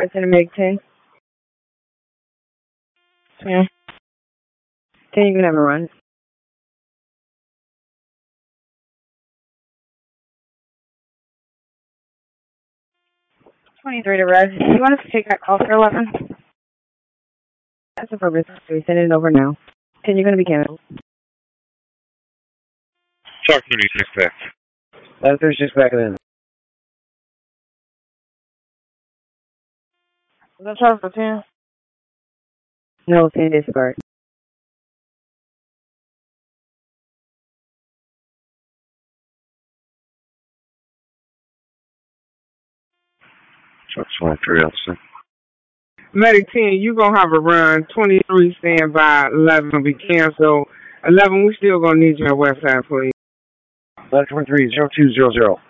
Center Meg 10. Yeah. 10, you can have a run. 23 to res. Do you want us to take that call for 11? That's the purpose. So we send it over now. 10, you're going to be canceled. Talk 36 back. 36 back in. Is that Charles for 10? No, 10 discard. Talk 23 officer. Medic 10, you going to have a run. 23 stand by. 11 will be canceled. 11, we still going to need you at Westside, please. 23 0200.